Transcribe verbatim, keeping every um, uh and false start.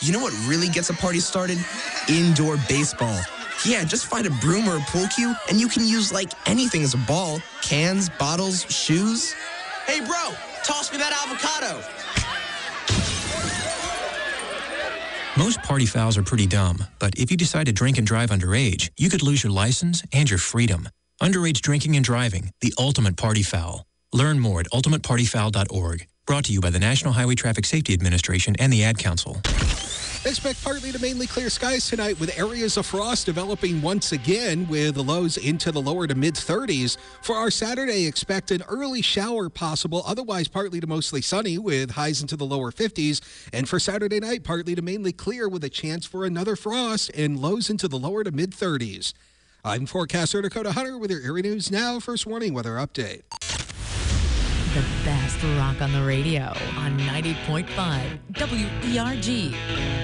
You know what really gets a party started? Indoor baseball. Yeah, just find a broom or a pool cue, and you can use, like, anything as a ball. Cans, bottles, shoes. Hey, bro, toss me that avocado. Most party fouls are pretty dumb, but if you decide to drink and drive underage, you could lose your license and your freedom. Underage drinking and driving, the ultimate party foul. Learn more at ultimate party foul dot org. Brought to you by the National Highway Traffic Safety Administration and the Ad Council. Expect partly to mainly clear skies tonight with areas of frost developing once again with lows into the lower to mid thirties. For our Saturday, expect an early shower possible, otherwise partly to mostly sunny with highs into the lower fifties. And for Saturday night, partly to mainly clear with a chance for another frost and lows into the lower to mid thirties. I'm forecaster Dakota Hunter with your Erie News Now First Warning Weather Update. The best rock on the radio on ninety point five W E R G.